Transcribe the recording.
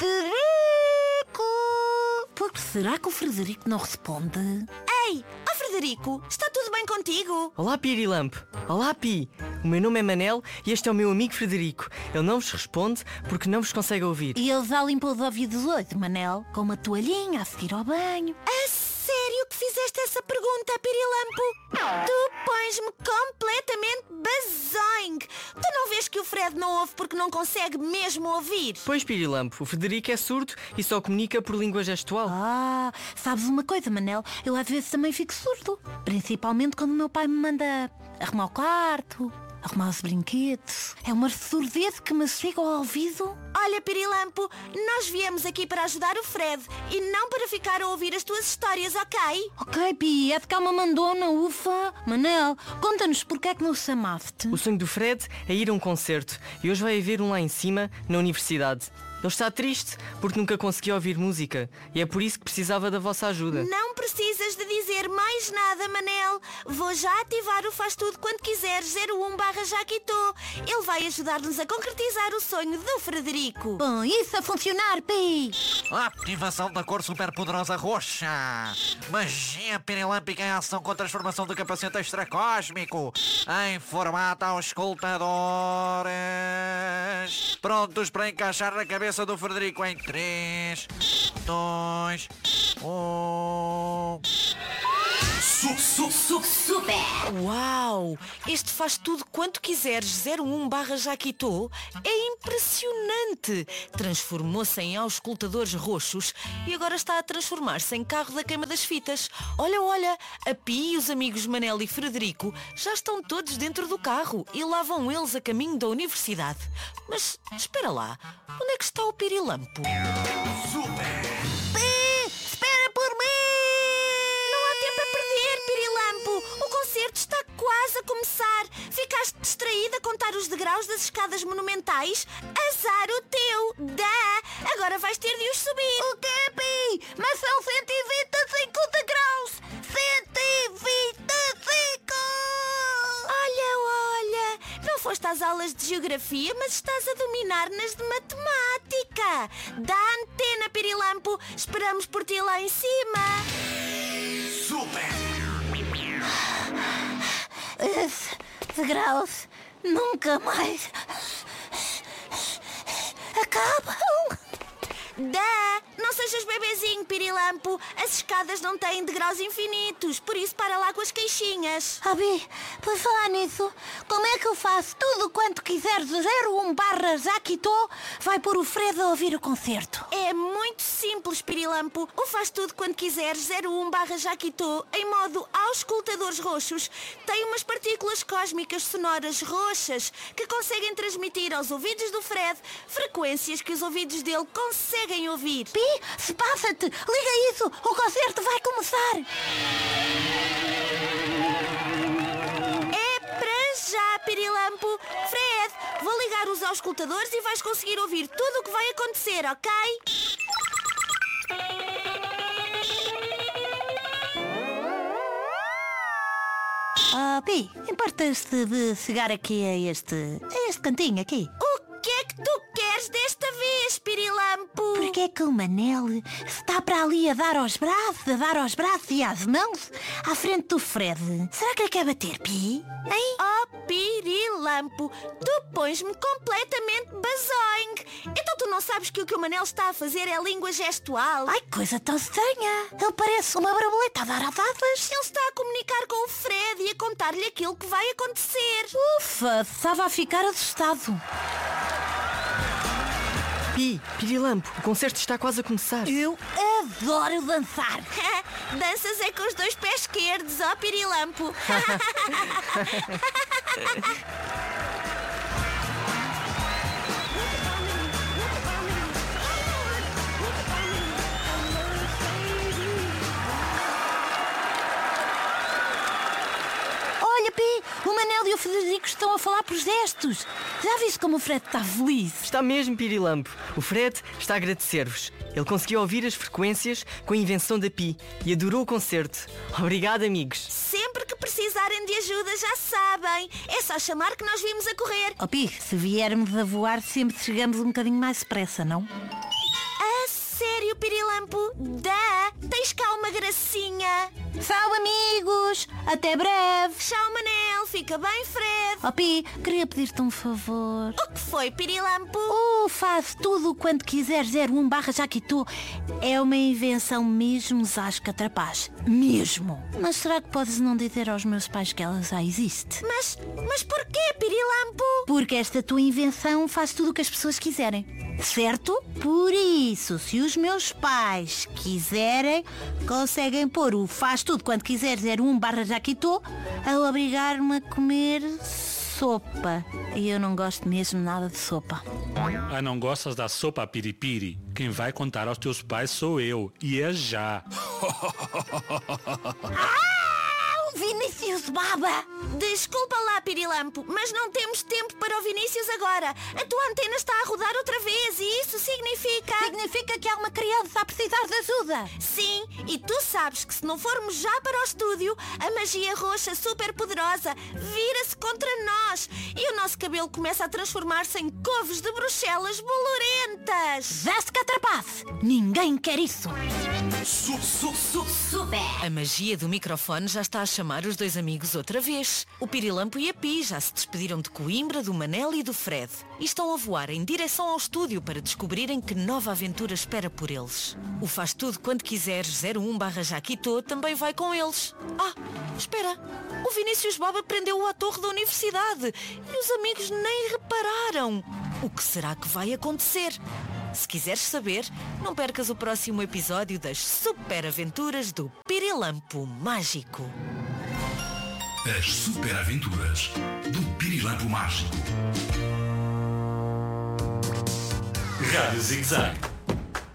Frederico! Por que será que o Frederico não responde? Ei, Frederico, está tudo bem contigo? Olá, Pirilampo. Olá, Pi. O meu nome é Manel e este é o meu amigo Frederico. Ele não vos responde porque não vos consegue ouvir. E ele já limpou os ouvidos hoje, Manel, com uma toalhinha a seguir ao banho. A sério que fizeste essa pergunta, Pirilampo? Tu pões-me completamente bazongue. Tu não vês que o Fred não ouve porque não consegue mesmo ouvir? Pois, Pirilampo, o Frederico é surdo e só comunica por língua gestual. Ah, sabes uma coisa, Manel? Eu às vezes também fico surdo. Principalmente quando o meu pai me manda arrumar o quarto, arrumar os brinquedos. É uma surdez que me chega ao ouvido. Olha, Pirilampo, nós viemos aqui para ajudar o Fred e não para ficar a ouvir as tuas histórias, ok? Ok, Pi, é de cá uma mandona, ufa. Manel, conta-nos porque é que nos chamaste. O sonho do Fred é ir a um concerto e hoje vai haver um lá em cima, na universidade. Ele está triste porque nunca conseguiu ouvir música e é por isso que precisava da vossa ajuda. Não precisas de dizer mais nada, Manel. Vou já ativar o Faz Tudo Quando Quiseres 01/Jaquito. Ele vai ajudar-nos a concretizar o sonho do Frederico. Bom, isso a funcionar, Pi. Ativação da cor superpoderosa roxa. Magia pirilâmpica em ação com a transformação do capacete extracósmico em formato auscultadores. Prontos para encaixar na cabeça do Frederico em 3, 2, 1... Super! Uau! Este Faz Tudo Quanto Quiseres 01/Jaquito é impressionante! Transformou-se em auscultadores roxos e agora está a transformar-se em carro da queima das fitas. Olha, a Pi e os amigos Manel e Frederico já estão todos dentro do carro e lá vão eles a caminho da universidade. Mas espera lá, onde é que está o Pirilampo? Espera por mim! O concerto está quase a começar. Ficaste distraída a contar os degraus das escadas monumentais? Azar o teu! Agora vais ter de os subir. O quê, Pi? Mas são 125 degraus! 125! Olha, não foste às aulas de geografia, mas estás a dominar nas de matemática. Dá antena, Pirilampo. Esperamos por ti lá em cima. Esses degraus nunca mais acabam. Não sejas bebezinho, Pirilampo. As escadas não têm degraus infinitos, por isso para lá com as queixinhas. Bi, por falar nisso, como é que eu faço tudo quanto quiseres 01/Jaquito vai pôr o Fred a ouvir o concerto? É muito simples, Pirilampo. O Faz Tudo Quando Quiseres 01/Jaquito em modo auscultadores roxos tem umas partículas cósmicas sonoras roxas que conseguem transmitir aos ouvidos do Fred frequências que os ouvidos dele conseguem ouvir. Pi, se passa-te! Liga isso! O concerto vai começar! É para já, Pirilampo. Fred, vou ligar os auscultadores e vais conseguir ouvir tudo o que vai acontecer, ok? Pi, importas-te de chegar aqui a este cantinho aqui? O que é que tu queres desta vez, Pirilampo? Porque é que o Manel está para ali a dar aos braços e às mãos à frente do Fred? Será que ele quer bater, Pi? Hein? Oh, Pirilampo, tu pões-me completamente bazongue. Então tu não sabes que o que o Manel está a fazer é língua gestual? Ai, coisa tão estranha. Ele parece uma borboleta a dar asas. Ele está a comunicar com o Fred e a contar-lhe aquilo que vai acontecer. Ufa, estava a ficar assustado. Pirilampo, o concerto está quase a começar. Eu adoro dançar. Danças é com os 2 pés esquerdos, ó Pirilampo. Olha, Pi, o Manel e o Frederico estão a falar por gestos. Já viste como o Fred está feliz? Está mesmo, Pirilampo. O Fred está a agradecer-vos. Ele conseguiu ouvir as frequências com a invenção da Pi e adorou o concerto. Obrigado, amigos. Sempre que precisarem de ajuda, já sabem. É só chamar que nós vimos a correr. Pi, se viermos a voar, sempre chegamos um bocadinho mais depressa, não? Pirilampo. Tens cá uma gracinha. Tchau, amigos. Até breve. Tchau, Manel. Fica bem, Fred. Oh, Pi, queria pedir-te um favor. O que foi, Pirilampo? Faz tudo quanto quiser 01/Jaquito. É uma invenção mesmo zasca trapaz. Mesmo. Mas será que podes não dizer aos meus pais que ela já existe? Mas porquê, Pirilampo? Porque esta tua invenção faz tudo o que as pessoas quiserem. Certo? Por isso, se os meus pais quiserem, conseguem pôr o faz tudo quanto quiser 01/Jaquito a obrigar-me a comer sopa. E eu não gosto mesmo nada de sopa. Ah, não gostas da sopa piripiri? Quem vai contar aos teus pais sou eu. E é já. Vinícius Baba! Desculpa lá, Pirilampo, mas não temos tempo para o Vinícius agora. A tua antena está a rodar outra vez e isso significa... Significa que há uma criança a precisar de ajuda. Sim, e tu sabes que se não formos já para o estúdio, a magia roxa super poderosa vira-se contra nós e o nosso cabelo começa a transformar-se em couves de Bruxelas bolorentas. Já se catrapace! Ninguém quer isso! A magia do microfone já está a chamar os dois amigos outra vez. O Pirilampo e a Pi já se despediram de Coimbra, do Manel e do Fred. E estão a voar em direção ao estúdio para descobrirem que nova aventura espera por eles. O Faz Tudo Quanto Quiseres 01/Jaquito também vai com eles. Espera. O Vinícius Baba prendeu-o à torre da universidade e os amigos nem repararam. O que será que vai acontecer? Se quiseres saber, não percas o próximo episódio das Super Aventuras do Pirilampo Mágico. As Super Aventuras do Pirilampo Mágico. Rádio Zig Zag.